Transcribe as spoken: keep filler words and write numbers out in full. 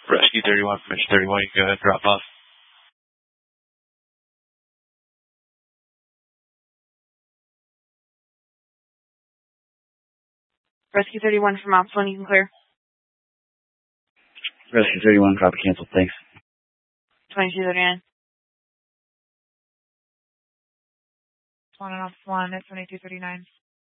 Rescue thirty-one, Mission thirty-one, you can go ahead and drop off. Rescue thirty-one from Ops one, you can clear. Rescue thirty-one, copy canceled, thanks. twenty-two thirty-nine. one and Ops one at twenty-two thirty-nine.